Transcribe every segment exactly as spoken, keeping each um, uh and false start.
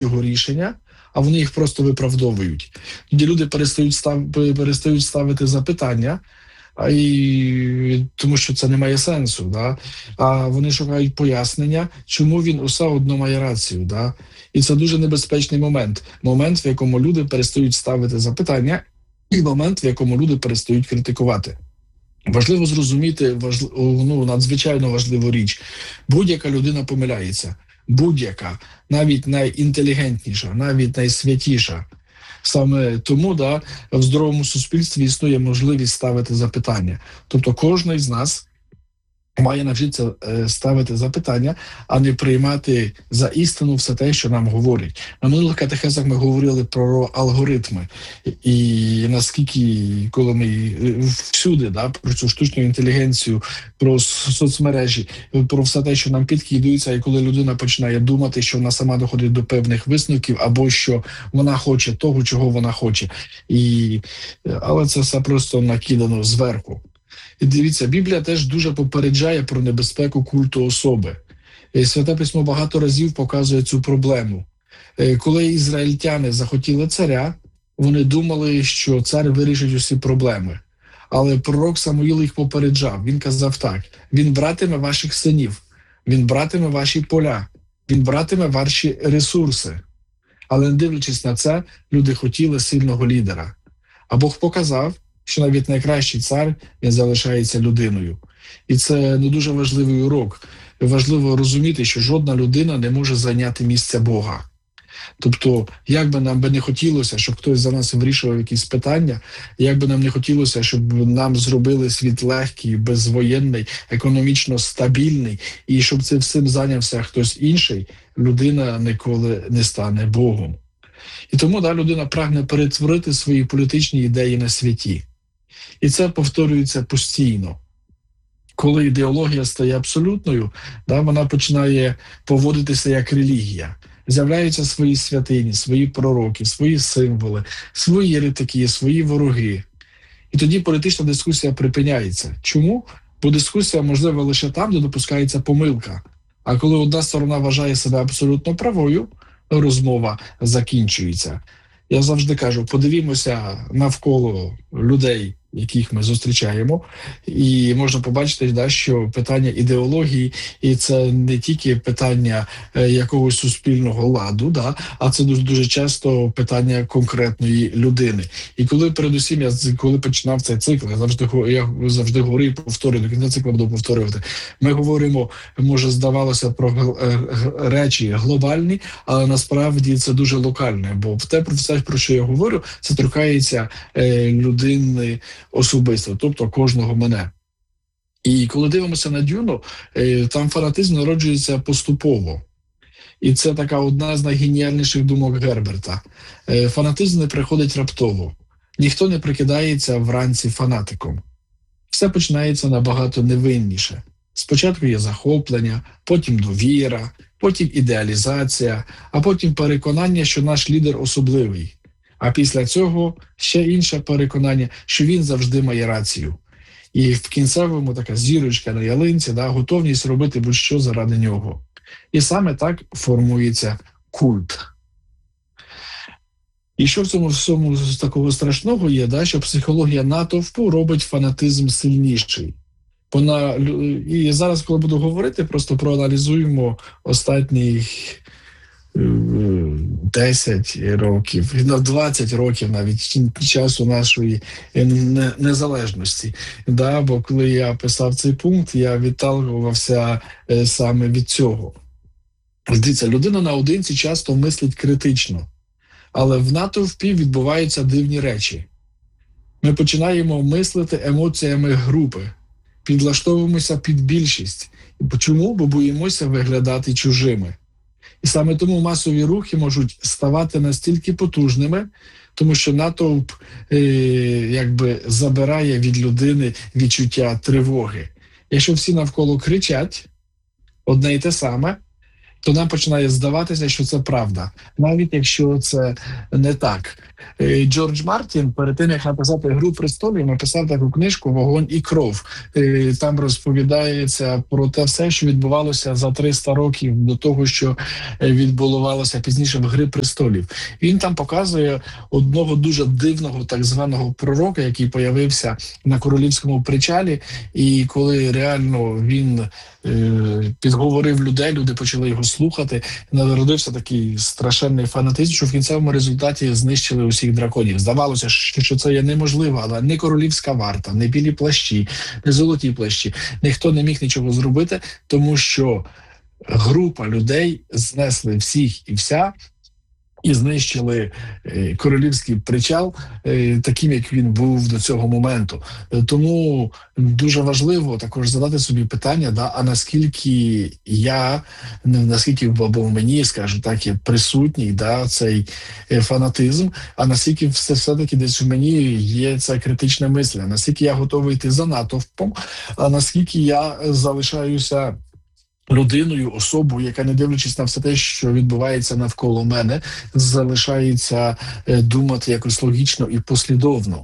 його рішення, а вони їх просто виправдовують. Тоді люди перестають став, перестають ставити запитання, а і тому що це не має сенсу. Да? А вони шукають пояснення, чому він усе одно має рацію. Да? І це дуже небезпечний момент. Момент, в якому люди перестають ставити запитання, і момент, в якому люди перестають критикувати. Важливо зрозуміти важ... ну, надзвичайно важливу річ. Будь-яка людина помиляється. Будь-яка, навіть найінтелігентніша, навіть найсвятіша. Саме тому да, в здоровому суспільстві існує можливість ставити запитання. Тобто кожен з нас має навчитися ставити запитання, а не приймати за істину все те, що нам говорять. На минулих катехезах ми говорили про алгоритми. І наскільки, коли ми всюди, да, про цю штучну інтелігенцію, про соцмережі, про все те, що нам підкидується, і коли людина починає думати, що вона сама доходить до певних висновків, або що вона хоче того, чого вона хоче. І... Але це все просто накидано зверху. І дивіться, Біблія теж дуже попереджає про небезпеку культу особи. І Святе Письмо багато разів показує цю проблему. Коли ізраїльтяни захотіли царя, вони думали, що цар вирішить усі проблеми. Але пророк Самуїл їх попереджав. Він казав так: він братиме ваших синів, він братиме ваші поля, він братиме ваші ресурси. Але не дивлячись на це, люди хотіли сильного лідера. А Бог показав, що навіть найкращий цар, він залишається людиною. І це не дуже важливий урок. Важливо розуміти, що жодна людина не може зайняти місце Бога. Тобто, як би нам би не хотілося, щоб хтось за нас вирішував якісь питання, як би нам не хотілося, щоб нам зробили світ легкий, безвоєнний, економічно стабільний, і щоб цим всім зайнявся хтось інший, людина ніколи не стане Богом. І тому да, людина прагне перетворити свої політичні ідеї на святі. І це повторюється постійно. Коли ідеологія стає абсолютною, да, вона починає поводитися як релігія. З'являються свої святині, свої пророки, свої символи, свої єретики, свої вороги. І тоді політична дискусія припиняється. Чому? Бо дискусія можлива лише там, де допускається помилка. А коли одна сторона вважає себе абсолютно правою, розмова закінчується. Я завжди кажу, подивімося навколо людей, яких ми зустрічаємо, і можна побачити, да, що питання ідеології, і це не тільки питання е, якогось суспільного ладу, да, а це дуже, дуже часто питання конкретної людини. І коли, передусім, я коли починав цей цикл, я завжди, я завжди говорю і повторюю, до кінця цикла буду повторювати, ми говоримо, може здавалося, про е, речі глобальні, але насправді це дуже локальне, бо в те, про все, про що я говорю, це торкається е, людини особисто, тобто кожного мене. І коли дивимося на Дюну, там фанатизм народжується поступово. І це така одна з найгеніальніших думок Герберта. Фанатизм не приходить раптово. Ніхто не прикидається вранці фанатиком. Все починається набагато невинніше. Спочатку є захоплення, потім довіра, потім ідеалізація, а потім переконання, що наш лідер особливий. А після цього ще інше переконання, що він завжди має рацію. І в кінцевому така зірочка на ялинці, да, готовність робити будь-що заради нього. І саме так формується культ. І що в цьому всьому такого страшного є, да, що психологія натовпу робить фанатизм сильніший. Вона, і зараз, коли буду говорити, просто проаналізуємо останніх десять років, двадцять років навіть часу нашої незалежності. Да, бо коли я писав цей пункт, я відталкувався саме від цього. Дивіться, людина наодинці часто мислить критично, але в натовпі відбуваються дивні речі. Ми починаємо мислити емоціями групи, підлаштовуємося під більшість. Чому? Бо боїмося виглядати чужими. І саме тому масові рухи можуть ставати настільки потужними, тому що натовп е, якби забирає від людини відчуття тривоги. Якщо всі навколо кричать одне й те саме, то нам починає здаватися, що це правда, навіть якщо це не так. Е, Джордж Мартін перед тим, як написати «Гру престолів», написав таку книжку «Вогонь і кров». Е, Там розповідається про те все, що відбувалося за триста років до того, що е, відбувалося пізніше в «Гри престолів». Він там показує одного дуже дивного так званого пророка, який появився на королівському причалі, і коли реально він е, підговорив людей, люди почали його слухати. Народився такий страшенний фанатизм, що в кінцевому результаті знищили усіх драконів. Здавалося, що це є неможливо, але не королівська варта, не білі плащі, не золоті плащі. Ніхто не міг нічого зробити, тому що група людей знесли всіх і вся, і знищили е, королівський причал е, таким, як він був до цього моменту. Е, Тому дуже важливо також задати собі питання, да, а наскільки я, не наскільки або в мені, скажу так, є присутній, да, цей е, фанатизм, а наскільки все, все-таки десь в мені є ця критична мисль, наскільки я готовий йти за натовпом, а наскільки я залишаюся людиною, особою, яка, не дивлячись на все те, що відбувається навколо мене, залишається е, думати якось логічно і послідовно.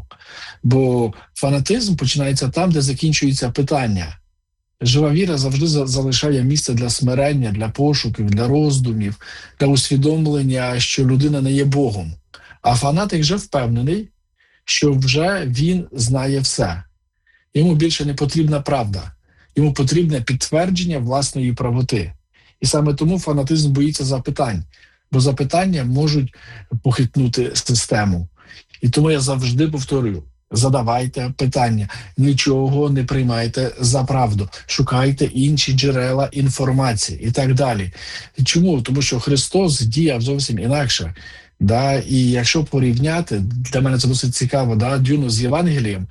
Бо фанатизм починається там, де закінчується питання. Жива віра завжди за- залишає місце для смирення, для пошуків, для роздумів, для усвідомлення, що людина не є Богом. А фанатик вже впевнений, що вже він знає все. Йому більше не потрібна правда. Йому потрібне підтвердження власної правоти. І саме тому фанатизм боїться запитань, бо запитання можуть похитнути систему. І тому я завжди повторюю: задавайте питання, нічого не приймайте за правду, шукайте інші джерела інформації і так далі. Чому? Тому що Христос діяв зовсім інакше. Да, і якщо порівняти, для мене це досить цікаво, да, Дюну з Євангелієм,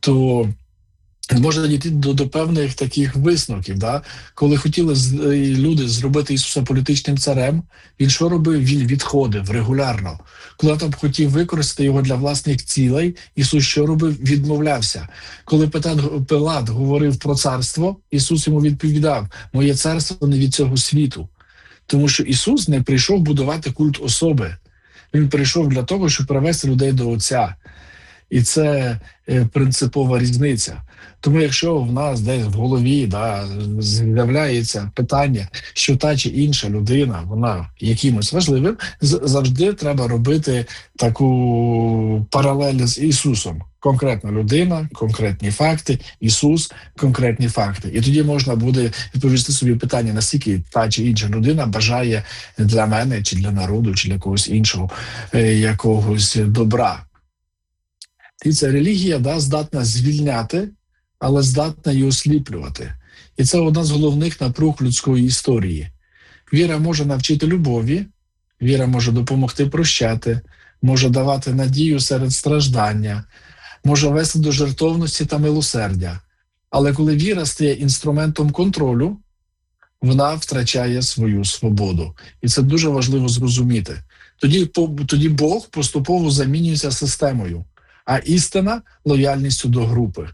то можна дійти до, до певних таких висновків. Да? Коли хотіли з- е, люди зробити Ісуса політичним царем, він що робив? Він відходив регулярно. Коли там хотів використати його для власних цілей, Ісус що робив? Відмовлявся. Коли Петат- Пилат говорив про царство, Ісус йому відповідав: «Моє царство не від цього світу». Тому що Ісус не прийшов будувати культ особи. Він прийшов для того, щоб привести людей до Отця. І це е, принципова різниця. Тому якщо в нас десь в голові, да, з'являється питання, що та чи інша людина, вона якимось важливим, з- завжди треба робити таку паралель з Ісусом. Конкретна людина, конкретні факти, Ісус, конкретні факти. І тоді можна буде відповісти собі питання, наскільки та чи інша людина бажає для мене, чи для народу, чи для когось іншого е, якогось добра. І ця релігія, да, здатна звільняти, але здатна і осліплювати. І це одна з головних напруг людської історії. Віра може навчити любові, віра може допомогти прощати, може давати надію серед страждання, може вести до жертовності та милосердя. Але коли віра стає інструментом контролю, вона втрачає свою свободу. І це дуже важливо зрозуміти. Тоді, по- тоді Бог поступово замінюється системою, а істина лояльністю до групи.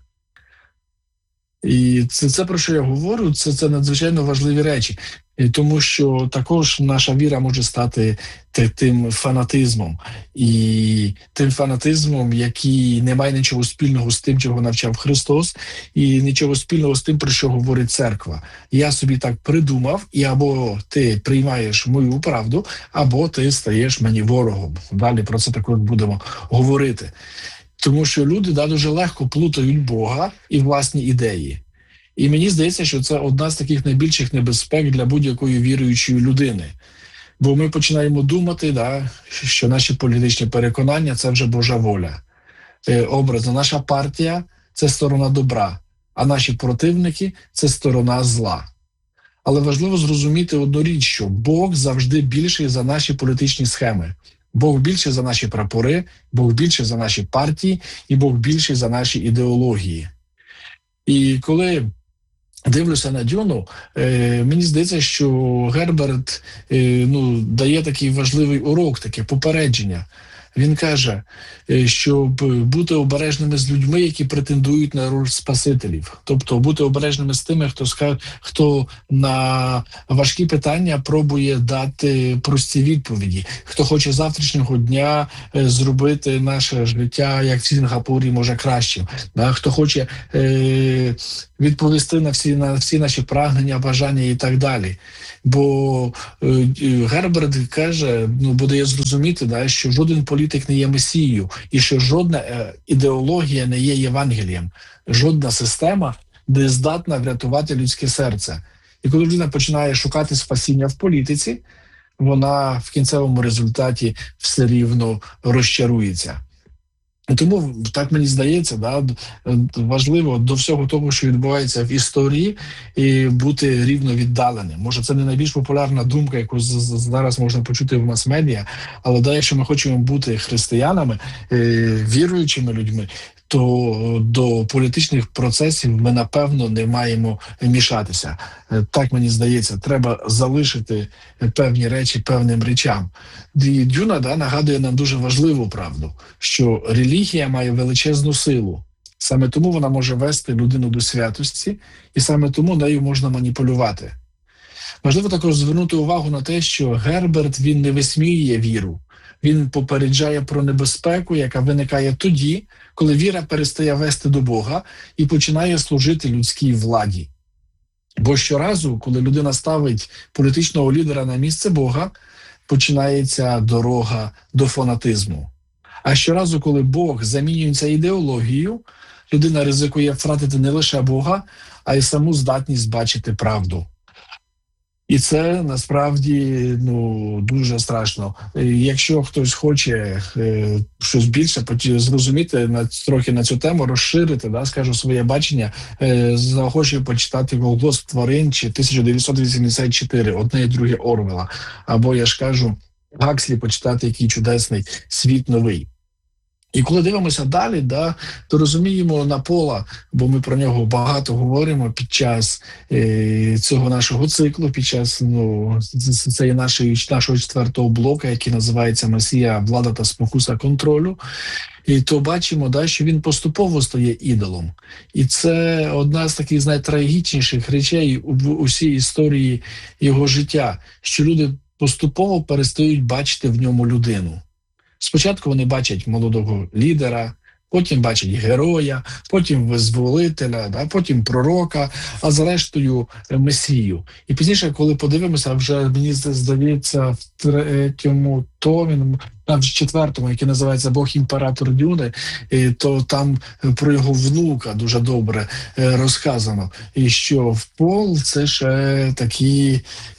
І це, це про що я говорю, це, це надзвичайно важливі речі. І тому що також наша віра може стати те- тим фанатизмом. І тим фанатизмом, який не має нічого спільного з тим, чого навчав Христос, і нічого спільного з тим, про що говорить церква. Я собі так придумав, і або ти приймаєш мою правду, або ти стаєш мені ворогом. Далі про це також будемо говорити. Тому що люди, да, дуже легко плутають Бога і власні ідеї. І мені здається, що це одна з таких найбільших небезпек для будь-якої віруючої людини. Бо ми починаємо думати, да, що наші політичні переконання – це вже Божа воля. Е, образно, наша партія – це сторона добра, а наші противники – це сторона зла. Але важливо зрозуміти одну річ, що Бог завжди більший за наші політичні схеми. Бог більший за наші прапори, Бог більший за наші партії, і Бог більший за наші ідеології. І коли дивлюся на Дюну, е, мені здається, що Герберт е, ну, дає такий важливий урок, таке попередження. Він каже, е, щоб бути обережними з людьми, які претендують на роль спасителів. Тобто бути обережними з тими, хто ска- хто на важкі питання пробує дати прості відповіді, хто хоче завтрашнього дня е, зробити наше життя, як в Сінгапурі, може кращим. Да? Хто хоче е, відповісти на всі на всі наші прагнення, бажання і так далі. Бо е, е, Герберт каже, ну буде я зрозуміти, да, що жоден політик не є месією, і що жодна е, ідеологія не є Євангелієм, жодна система не здатна врятувати людське серце. І коли людина починає шукати спасіння в політиці, вона в кінцевому результаті все рівно розчарується. Тому так мені здається, да, важливо до всього того, що відбувається в історії, і бути рівно віддаленим. Може, це не найбільш популярна думка, яку зараз можна почути в мас-медіа, але да, якщо ми хочемо бути християнами, віруючими людьми, то до політичних процесів ми, напевно, не маємо мішатися. Так мені здається, треба залишити певні речі певним речам. І Дюна да, нагадує нам дуже важливу правду, що релігія має величезну силу. Саме тому вона може вести людину до святості, і саме тому нею можна маніпулювати. Важливо також звернути увагу на те, що Герберт, він не висміює віру. Він попереджає про небезпеку, яка виникає тоді, коли віра перестає вести до Бога і починає служити людській владі. Бо щоразу, коли людина ставить політичного лідера на місце Бога, починається дорога до фанатизму. А щоразу, коли Бог замінюється ідеологією, людина ризикує втратити не лише Бога, а й саму здатність бачити правду. І це насправді ну дуже страшно. Якщо хтось хоче е, щось більше зрозуміти на трохи на цю тему, розширити, да, скажу своє бачення, е, захочу почитати «Голос тварин» чи тисяча дев'ятсот вісімдесят чотири, одне і друге Орвела. Або я ж кажу Гакслі почитати «Який чудесний світ новий». І коли дивимося далі, да, то розуміємо Напола, бо ми про нього багато говоримо під час е, цього нашого циклу, під час ну, цієї нашої, нашого четвертого блоку, який називається «Месія, влада та спокуса контролю». І то бачимо, да, що він поступово стає ідолом. І це одна з таких найтрагічніших речей в усій історії його життя, що люди поступово перестають бачити в ньому людину. Спочатку вони бачать молодого лідера, потім бачать героя, потім визволителя, да, потім пророка, а зрештою месію. І пізніше, коли подивимося, вже мені здається в третьому томі, в четвертому, який називається «Бог імператор Дюни», то там про його внука дуже добре розказано. І що в пол це ще такі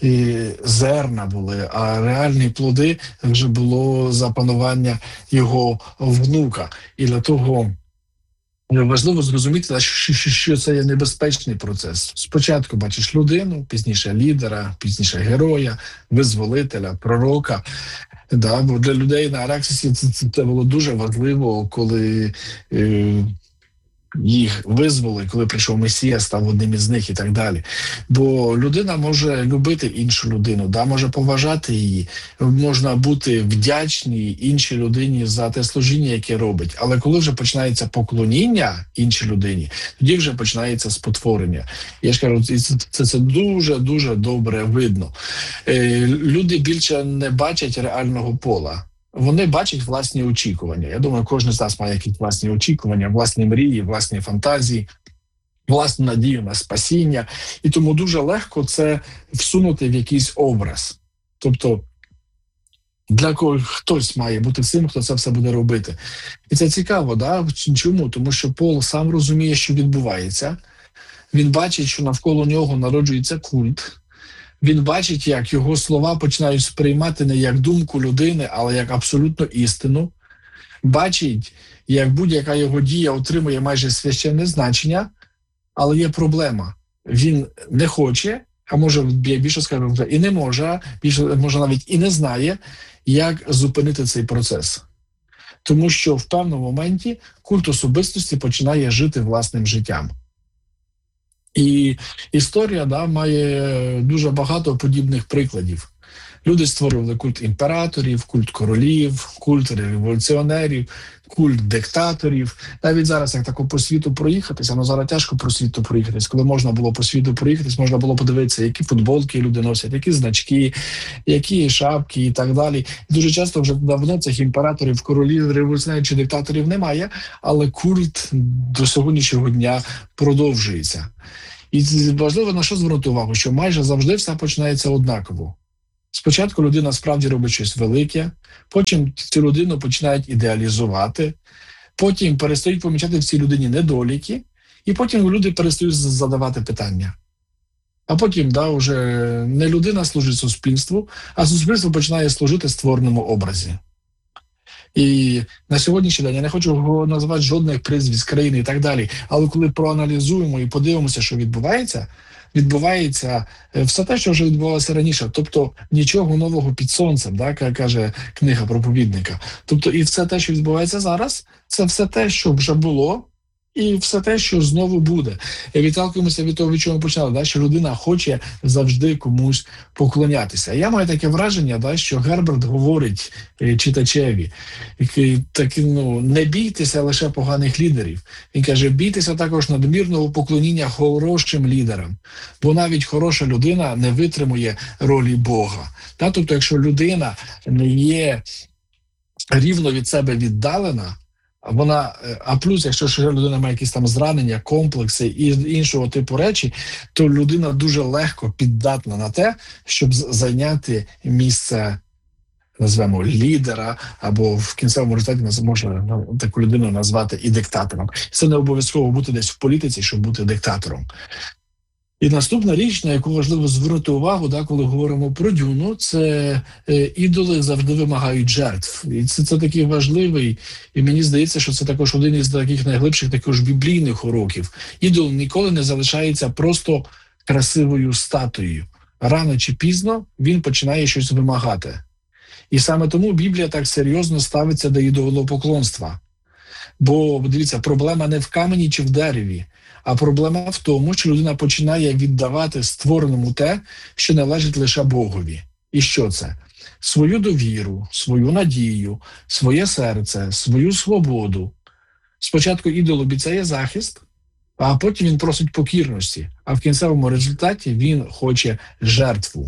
зерна були, а реальні плоди вже було за панування його внука. І для того важливо зрозуміти, що це є небезпечний процес. Спочатку бачиш людину, пізніше лідера, пізніше героя, визволителя, пророка. Да, бо для людей на Араксисі це, це, це було дуже важливо, коли е, їх визвали, коли прийшов Месія, став одним із них і так далі. Бо людина може любити іншу людину, да, може поважати її, можна бути вдячній іншій людині за те служіння, яке робить. Але коли вже починається поклоніння іншій людині, тоді вже починається спотворення. Я ж кажу, це, це дуже-дуже добре видно. Е, люди більше не бачать реального пола. Вони бачать власні очікування. Я думаю, кожен з нас має якісь власні очікування, власні мрії, власні фантазії, власну надію на спасіння. І тому дуже легко це всунути в якийсь образ. Тобто для когось хтось має бути цим, хто це все буде робити. І це цікаво, да? Чому? Тому що Пол сам розуміє, що відбувається. Він бачить, що навколо нього народжується культ. Він бачить, як його слова починають сприймати не як думку людини, але як абсолютну істину. Бачить, як будь-яка його дія отримує майже священне значення, але є проблема. Він не хоче, а може, я більше скажу, вже і не може, більше, може навіть і не знає, як зупинити цей процес. Тому що в певному моменті культ особистості починає жити власним життям. І історія да, має дуже багато подібних прикладів. Люди створювали культ імператорів, культ королів, культ революціонерів, культ диктаторів. Навіть зараз, як тако по світу проїхатися, ну зараз тяжко по світу проїхатись. Коли можна було по світу проїхатись, можна було подивитися, які футболки люди носять, які значки, які шапки і так далі. Дуже часто вже давно цих імператорів, королів, революціонерів чи диктаторів немає, але культ до сьогоднішнього дня продовжується. І важливо на що звернути увагу, що майже завжди все починається однаково. Спочатку людина справді робить щось велике, потім цю людину починають ідеалізувати, потім перестають помічати в цій людині недоліки, і потім люди перестають задавати питання. А потім, да, вже не людина служить суспільству, а суспільство починає служити створеному образі. І на сьогоднішній день я не хочу називати жодних прізвиськ країни і так далі, але коли проаналізуємо і подивимося, що відбувається, відбувається все те, що вже відбувалося раніше. Тобто нічого нового під сонцем, да, каже книга проповідника. Тобто і все те, що відбувається зараз, це все те, що вже було, і все те, що знову буде. І відталкуємося від того, від чого ми почали, да, що людина хоче завжди комусь поклонятися. Я маю таке враження, да, що Герберт говорить е, читачеві, який, так, ну, не бійтеся лише поганих лідерів. Він каже, бійтеся також надмірного поклоніння хорошим лідерам, бо навіть хороша людина не витримує ролі Бога. Да, тобто, якщо людина не є рівно від себе віддалена, вона, а плюс, якщо ще людина має якісь там зранення, комплекси і іншого типу речі, то людина дуже легко піддатна на те, щоб зайняти місце, назвемо, лідера, або в кінцевому результаті можна таку людину назвати і диктатором. Це не обов'язково бути десь в політиці, щоб бути диктатором. І наступна річ, на яку важливо звернути увагу, да, коли говоримо про Дюну, це е, ідоли завжди вимагають жертв. І це, це такий важливий, і мені здається, що це також один із таких найглибших також біблійних уроків. Ідол ніколи не залишається просто красивою статуєю. Рано чи пізно він починає щось вимагати. І саме тому Біблія так серйозно ставиться до ідолопоклонства. Бо, дивіться, проблема не в камені чи в дереві, а проблема в тому, що людина починає віддавати створеному те, що належить лише Богові. І що це? Свою довіру, свою надію, своє серце, свою свободу. Спочатку ідол обіцяє захист, а потім він просить покірності, а в кінцевому результаті він хоче жертву.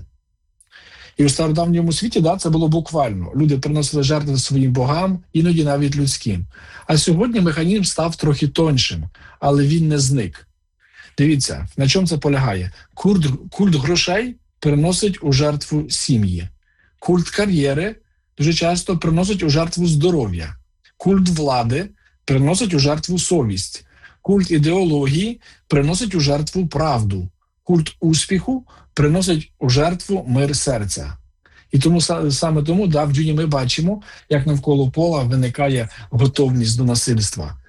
І у стародавньому світі, да, це було буквально. Люди приносили жертви своїм богам, іноді навіть людським. А сьогодні механізм став трохи тоншим, але він не зник. Дивіться, на чому це полягає? Культ, культ грошей приносить у жертву сім'ї. Культ кар'єри дуже часто приносить у жертву здоров'я. Культ влади приносить у жертву совість. Культ ідеології приносить у жертву правду. Культ успіху приносить у жертву мир серця. І тому саме тому, да, в Дюні ми бачимо, як навколо пола виникає готовність до насильства.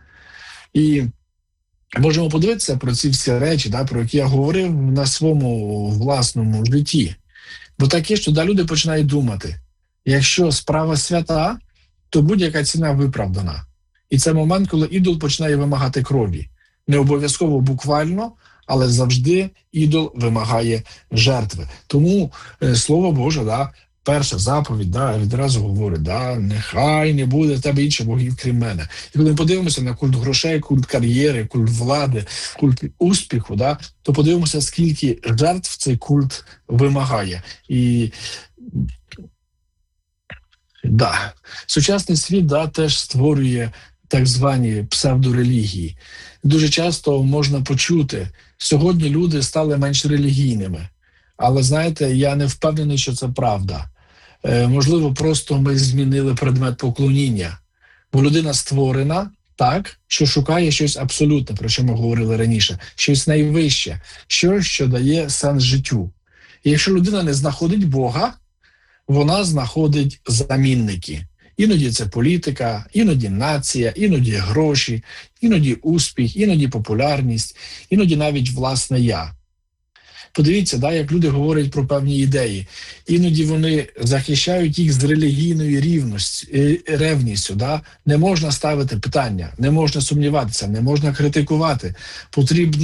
І можемо подивитися про ці всі речі, да, про які я говорив на своєму власному житті. Бо таке, що да, люди починають думати, якщо справа свята, то будь-яка ціна виправдана. І це момент, коли ідол починає вимагати крові. Не обов'язково буквально, але завжди ідол вимагає жертви. Тому е, Слово Боже, да, перша заповідь, да, відразу говорить, да, нехай не буде в тебе інших богів, крім мене. І коли ми подивимося на культ грошей, культ кар'єри, культ влади, культ успіху, да, то подивимося, скільки жертв цей культ вимагає. І да, сучасний світ, да, теж створює так звані псевдорелігії. Дуже часто можна почути, сьогодні люди стали менш релігійними. Але, знаєте, я не впевнений, що це правда. Е, можливо, просто ми змінили предмет поклоніння. Бо людина створена так, що шукає щось абсолютне, про що ми говорили раніше, щось найвище, щось, що дає сенс життю. І якщо людина не знаходить Бога, вона знаходить замінники. Іноді це політика, іноді нація, іноді гроші, іноді успіх, іноді популярність, іноді навіть власне я. Подивіться, да, як люди говорять про певні ідеї. Іноді вони захищають їх з релігійною рівністю, ревністю. Да? Не можна ставити питання, не можна сумніватися, не можна критикувати.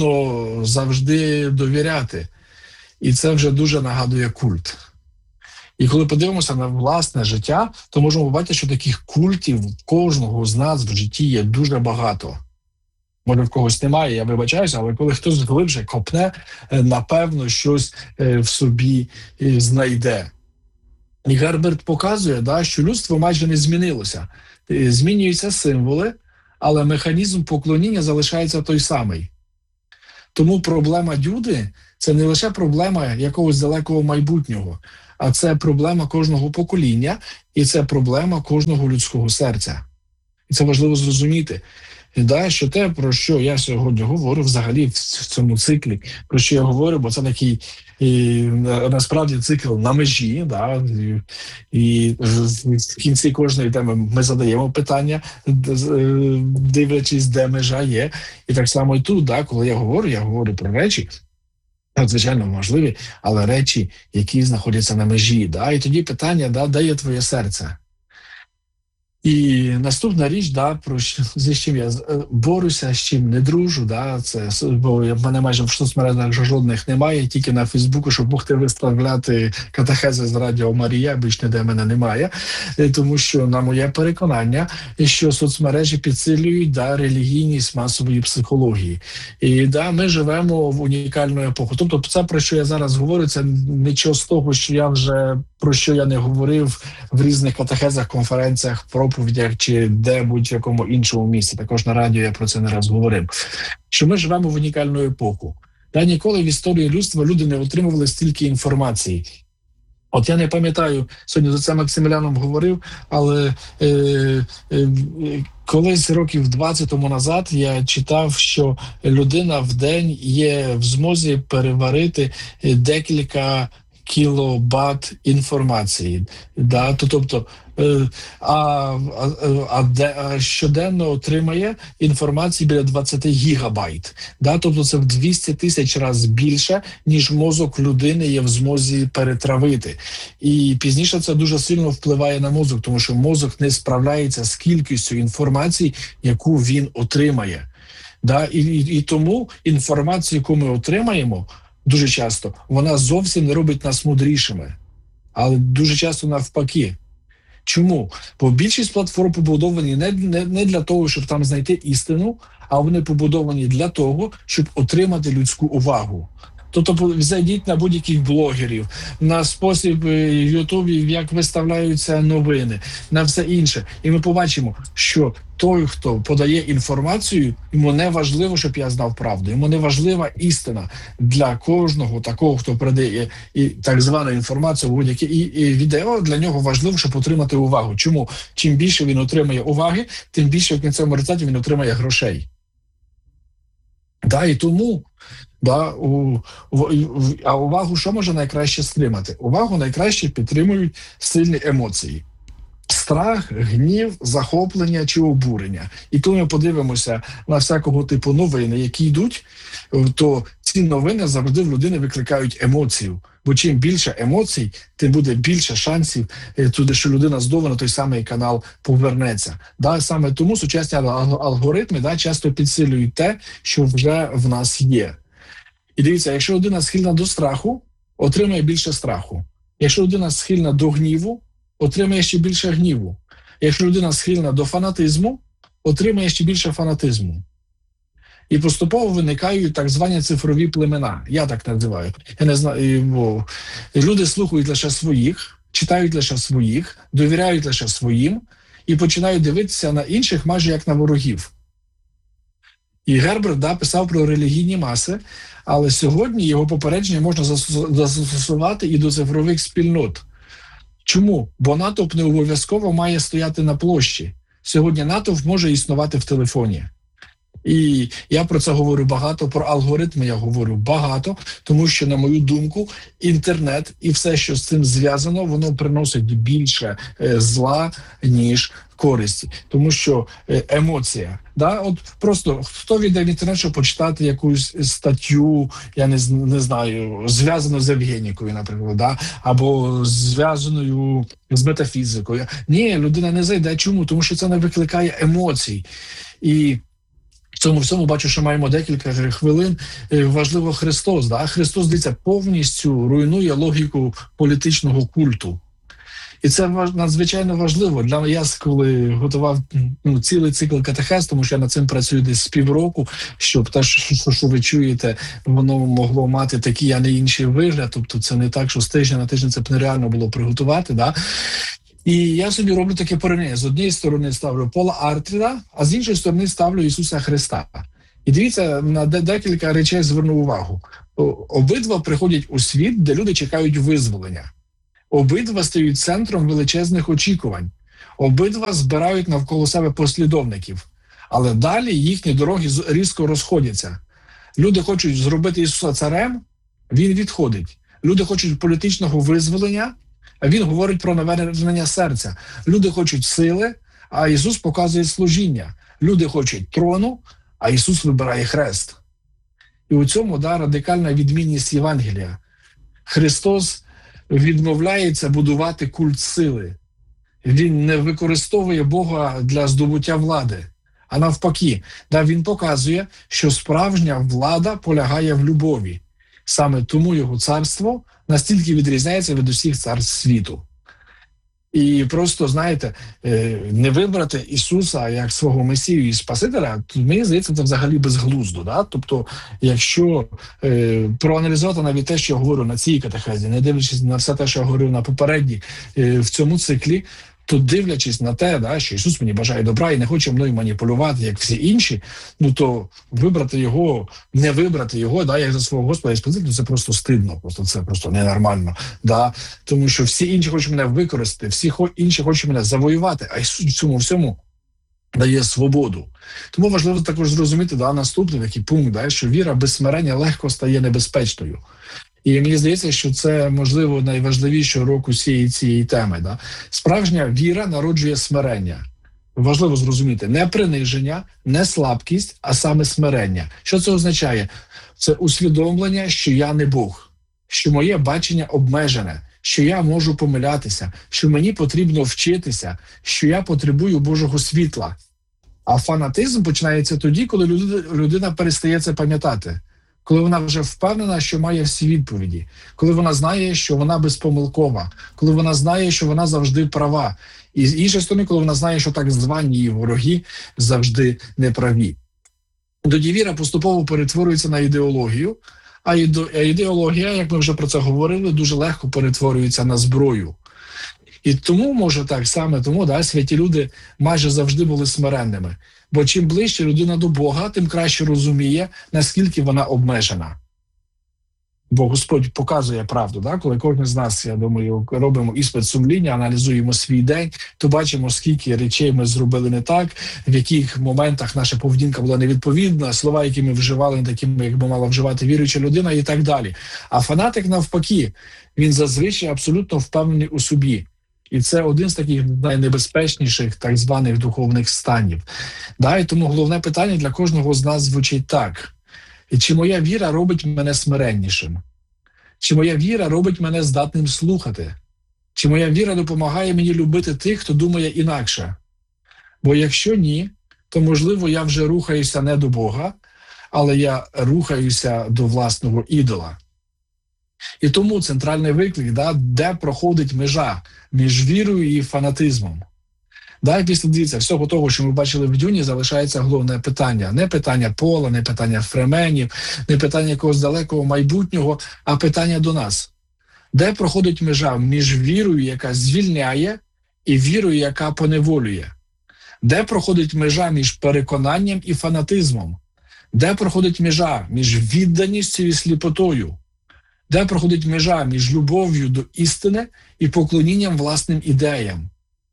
Потрібно завжди довіряти. І це вже дуже нагадує культ. І коли подивимося на власне життя, то можемо побачити, що таких культів кожного з нас в житті є дуже багато. Може, в когось немає, я вибачаюся, але коли хтось глибше копне, напевно, щось в собі знайде. І Герберт показує, да, що людство майже не змінилося. Змінюються символи, але механізм поклоніння залишається той самий. Тому проблема Дюди – це не лише проблема якогось далекого майбутнього, а це проблема кожного покоління, і це проблема кожного людського серця. І це важливо зрозуміти. І да, що те, про що я сьогодні говорю взагалі в цьому циклі, про що я говорю, бо це такий і, насправді цикл на межі, да, і, і в кінці кожної теми ми задаємо питання, дивлячись, де межа є. І так само і тут, да, коли я говорю, я говорю про речі, звичайно, можливі, але речі, які знаходяться на межі. Да, і тоді питання, да, де є твоє серце? І наступна річ, да, про що, з чим я борюся, з чим не дружу, да, це, бо в мене майже в соцмережах жодних немає, тільки на Фейсбуку, щоб могти виставляти катехези з Радіо Марія, більш ніде мене немає, тому що, на моє переконання, що соцмережі підсилюють, да, релігійність масової психології. І да, ми живемо в унікальну епоху. Тобто це, про що я зараз говорю, це нічого з того, що я вже, про що я не говорив в різних катехезах, конференціях, проповідях чи де будь-якому іншому місці. Також на радіо я про це не раз говорив. Що ми живемо в унікальну епоху. Та ніколи в історії людства люди не отримували стільки інформації. От я не пам'ятаю, сьогодні за це Максиміляном говорив, але е, е, колись років двадцять тому назад я читав, що людина в день є в змозі переварити декілька кілобат інформації. Да? Тобто, а, а, а, де, а щоденно отримає інформації біля двадцять гігабайт. Да? Тобто це в двісті тисяч разів більше, ніж мозок людини є в змозі перетравити. І пізніше це дуже сильно впливає на мозок, тому що мозок не справляється з кількістю інформації, яку він отримає. Да? І, і, і тому інформацію, яку ми отримаємо, дуже часто, вона зовсім не робить нас мудрішими, але дуже часто навпаки. Чому? Бо більшість платформ побудовані не, не, не для того, щоб там знайти істину, а вони побудовані для того, щоб отримати людську увагу. Тобто зайдіть на будь-яких блогерів, на спосіб в Ютубі, як виставляються новини, на все інше. І ми побачимо, що той, хто подає інформацію, йому не важливо, щоб я знав правду. Йому не важлива істина. Для кожного такого, хто передає і так звану інформацію, будь-яке і, і відео, для нього важливо, щоб отримати увагу. Чому? Чим більше він отримає уваги, тим більше в кінцевому результаті він отримає грошей. Да, і тому, да, у, у, а увагу що може найкраще стримати? Увагу найкраще підтримують сильні емоції. Страх, гнів, захоплення чи обурення. І коли ми подивимося на всякого типу новини, які йдуть, то ці новини завжди в людини викликають емоцію. Бо чим більше емоцій, тим буде більше шансів, туди, що людина знову на той самий канал повернеться. Да, саме тому сучасні алгоритми, да, часто підсилюють те, що вже в нас є. І дивіться, якщо людина схильна до страху, отримає більше страху. Якщо людина схильна до гніву, отримає ще більше гніву. Якщо людина схильна до фанатизму, отримає ще більше фанатизму. І поступово виникають так звані цифрові племена. Я так називаю. Я не знаю, бо люди слухають лише своїх, читають лише своїх, довіряють лише своїм і починають дивитися на інших майже як на ворогів. І Герберт, да, писав про релігійні маси, але сьогодні його попередження можна застосувати і до цифрових спільнот. Чому? Бо натовп не обов'язково має стояти на площі. Сьогодні натовп може існувати в телефоні. І я про це говорю багато, про алгоритми я говорю багато, тому що, на мою думку, інтернет і все, що з цим зв'язано, воно приносить більше е, зла, ніж користі. Тому що е, емоція, да? От просто хто віде в інтернет, щоб почитати якусь статтю, я не, не знаю, зв'язану з Євгенікою, наприклад, да? Або зв'язаною з метафізикою. Ні, людина не зайде. Чому? Тому що це не викликає емоцій. І в цьому всьому бачу, що маємо декілька хвилин. Важливо Христос. Да? Христос, дивіться, повністю руйнує логіку політичного культу. І це надзвичайно важливо. Для я коли готував ну, цілий цикл катехез, тому що я над цим працюю десь з півроку, щоб те, що, що ви чуєте, воно могло мати такий, а не інший вигляд. Тобто це не так, що з тижня на тиждень це б нереально було приготувати. Да? І я собі роблю таке порівняння. З однієї сторони ставлю Пола Артріда, а з іншої сторони ставлю Ісуса Христа. І дивіться, на декілька речей зверну увагу. Обидва приходять у світ, де люди чекають визволення. Обидва стають центром величезних очікувань. Обидва збирають навколо себе послідовників. Але далі їхні дороги різко розходяться. Люди хочуть зробити Ісуса царем, він відходить. Люди хочуть політичного визволення, а він говорить про навернення серця. Люди хочуть сили, а Ісус показує служіння. Люди хочуть трону, а Ісус вибирає хрест. І у цьому да, радикальна відмінність Євангелія. Христос відмовляється будувати культ сили. Він не використовує Бога для здобуття влади, а навпаки, да, він показує, що справжня влада полягає в любові. Саме тому його царство настільки відрізняється від усіх царств світу. І просто, знаєте, не вибрати Ісуса як свого Месію і Спасителя, то мені здається, це взагалі безглуздо. Да? Тобто, якщо е, проаналізувати навіть те, що я говорю на цій катехезі, не дивлячись на все те, що я говорив на попередній, е, в цьому циклі, то дивлячись на те, да, що Ісус мені бажає добра і не хоче мною маніпулювати, як всі інші, ну то вибрати його, не вибрати його, да, як за свого Господа і Спасителя, це просто стидно, просто це просто ненормально. Да? Тому що всі інші хочуть мене використати, всі інші хочуть мене завоювати, а Ісус цьому всьому дає свободу. Тому важливо також зрозуміти, да, наступний такий пункт, да, що віра без смирення легко стає небезпечною. І мені здається, що це, можливо, найважливіший урок усієї цієї теми. Да? Справжня віра народжує смирення. Важливо зрозуміти, не приниження, не слабкість, а саме смирення. Що це означає? Це усвідомлення, що я не Бог, що моє бачення обмежене, що я можу помилятися, що мені потрібно вчитися, що я потребую Божого світла. А фанатизм починається тоді, коли людина перестає це пам'ятати. Коли вона вже впевнена, що має всі відповіді, коли вона знає, що вона безпомилкова, коли вона знає, що вона завжди права. І з іншої сторони, коли вона знає, що так звані її вороги завжди неправі. Тоді віра поступово перетворюється на ідеологію, а ідеологія, як ми вже про це говорили, дуже легко перетворюється на зброю. І тому, може так, саме тому, да, святі люди майже завжди були смиренними. Бо чим ближче людина до Бога, тим краще розуміє, наскільки вона обмежена. Бо Господь показує правду. Да? Коли кожен з нас, я думаю, робимо іспит сумління, аналізуємо свій день, то бачимо, скільки речей ми зробили не так, в яких моментах наша поведінка була невідповідна, слова, які ми вживали, не такими, як би мала вживати віруюча людина і так далі. А фанатик навпаки, він зазвичай абсолютно впевнений у собі. І це один з таких найнебезпечніших так званих духовних станів. Да, і тому головне питання для кожного з нас звучить так. Чи моя віра робить мене смиреннішим? Чи моя віра робить мене здатним слухати? Чи моя віра допомагає мені любити тих, хто думає інакше? Бо якщо ні, то, можливо, я вже рухаюся не до Бога, але я рухаюся до власного ідола. І тому центральний виклик, да, де проходить межа між вірою і фанатизмом. Да, і після, дивіться, всього того, що ми бачили в Дюні, залишається головне питання. Не питання Пола, не питання Фременів, не питання якогось далекого майбутнього, а питання до нас. Де проходить межа між вірою, яка звільняє, і вірою, яка поневолює? Де проходить межа між переконанням і фанатизмом? Де проходить межа між відданістю і сліпотою? Де проходить межа між любов'ю до істини і поклонінням власним ідеям?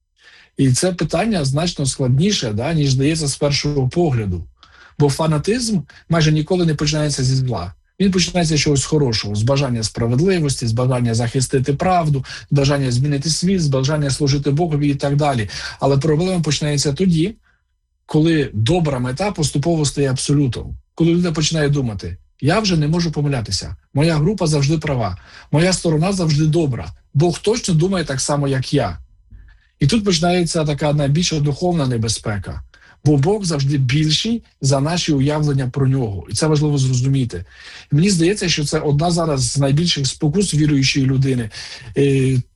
І це питання значно складніше, да, ніж здається з першого погляду. Бо фанатизм майже ніколи не починається зі зла. Він починається з чогось хорошого, з бажання справедливості, з бажання захистити правду, з бажання змінити світ, з бажання служити Богові і так далі. Але проблема починається тоді, коли добра мета поступово стає абсолютом. Коли людина починає думати, я вже не можу помилятися, моя група завжди права, моя сторона завжди добра, Бог точно думає так само, як я. І тут починається така найбільша духовна небезпека. Бо Бог завжди більший за наші уявлення про нього. І це важливо зрозуміти. І мені здається, що це одна зараз з найбільших спокус віруючої людини.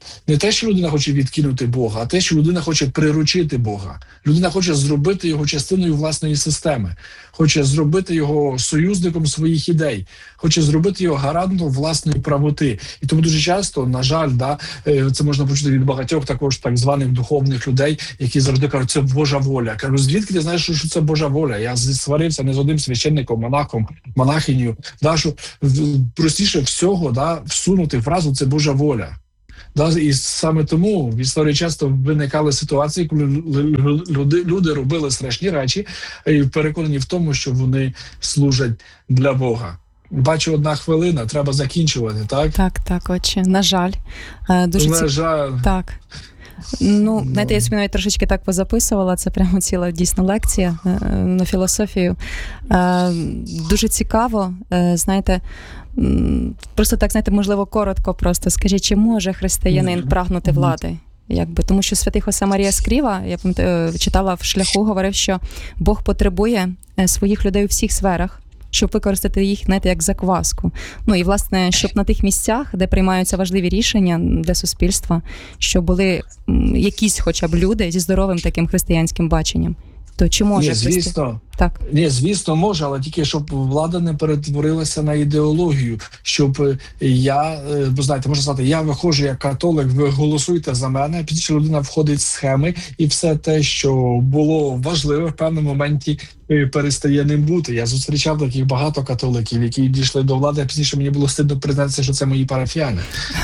Не те, що людина хоче відкинути Бога, а те, що людина хоче приручити Бога. Людина хоче зробити його частиною власної системи, хоче зробити його союзником своїх ідей, хоче зробити його гарантом власної правоти. І тому дуже часто, на жаль, да, це можна почути від багатьох також так званих духовних людей, які завжди кажуть, це Божа воля. Кажу, звідки ти знаєш, що це Божа воля? Я сварився не з одним священником, монахом, монахиню. Да, що простіше всього да, всунути фразу «це Божа воля». Да, і саме тому в історії часто виникали ситуації, коли люди, люди робили страшні речі і переконані в тому, що вони служать для Бога. Бачу, одна хвилина, треба закінчувати, так? Так, так, отче, на жаль. Дуже на жаль. Так. Ну, знаєте, я собі навіть трошечки так позаписувала, це прямо ціла дійсно лекція на філософію. Дуже цікаво, знаєте, просто так, знаєте, можливо, коротко просто скажіть, чи може християнин прагнути влади? Якби, тому що святий Хосе Марія Скріва, я пам'ятаю, читала в «Шляху», говорив, що Бог потребує своїх людей у всіх сферах, щоб використати їх, знаєте, як закваску. Ну і, власне, щоб на тих місцях, де приймаються важливі рішення для суспільства, щоб були якісь хоча б люди зі здоровим таким християнським баченням. То чи може? Ні, звісно. Так. Ні, звісно, може, але тільки щоб влада не перетворилася на ідеологію, щоб я, бо знаєте, можна сказати, я виходжу як католик, ви голосуйте за мене, пізніше людина входить в схеми, і все те, що було важливе в певному моменті, перестає ним бути. Я зустрічав таких багато католиків, які дійшли до влади, а пізніше мені було стидно признатися, що це мої парафіяни.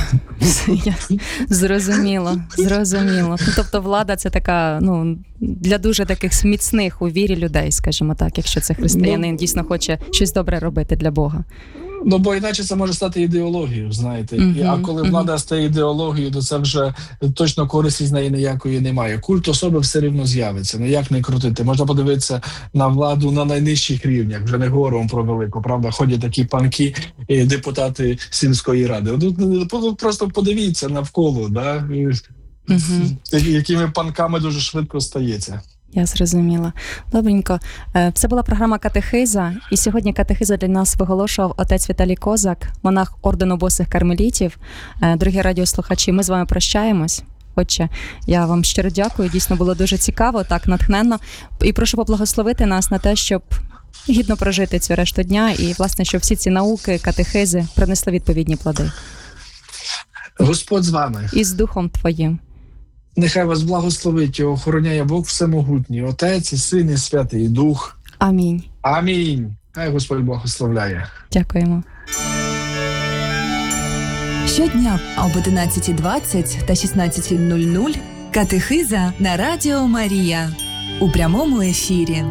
Зрозуміло, зрозуміло. Тобто влада – це така, ну, для дуже таких міцних у вірі людей, скажімо так, якщо це християнин ну, дійсно хоче щось добре робити для Бога. Ну, бо іначе це може стати ідеологією, знаєте. Uh-huh, а коли влада uh-huh. стає ідеологією, то це вже точно користі з неї ніякої немає. Культ особи все рівно з'явиться, ніяк не крутити. Можна подивитися на владу на найнижчих рівнях, вже не говоримо про велику, правда, ходять такі панки, депутати сільської ради. Ну, просто подивіться навколо, да? uh-huh. якими панками дуже швидко стається. Я зрозуміла. Добренько. Це була програма «Катехиза», і сьогодні катехиза для нас виголошував отець Віталій Козак, монах ордену босих кармелітів. Дорогі радіослухачі, ми з вами прощаємось. Отче, я вам щиро дякую, дійсно було дуже цікаво, так натхненно. І прошу поблагословити нас на те, щоб гідно прожити цю решту дня і, власне, щоб всі ці науки, катехизи принесли відповідні плоди. Господь з вами. І з Духом Твоїм. Нехай вас благословить і охороняє Бог Всемогутній, Отець і Син і Святий Дух. Амінь. Амінь. Хай Господь благословляє. Дякуємо. Щодня об одинадцятій двадцять та шістнадцятій нуль нуль катехиза на Радіо Марія у прямому ефірі.